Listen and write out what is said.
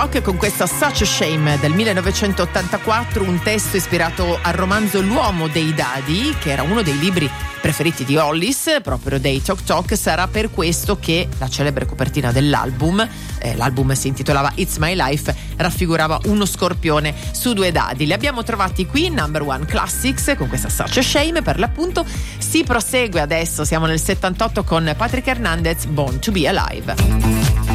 Con questa Such a Shame del 1984, un testo ispirato al romanzo L'uomo dei dadi, che era uno dei libri preferiti di Hollis, proprio dei Tok Tok. Sarà per questo che la celebre copertina dell'album, l'album si intitolava It's My Life, raffigurava uno scorpione su 2 dadi. Li abbiamo trovati qui in Number One Classics con questa Such a Shame. Per l'appunto si prosegue adesso, siamo nel 78 con Patrick Hernandez, Born to Be Alive.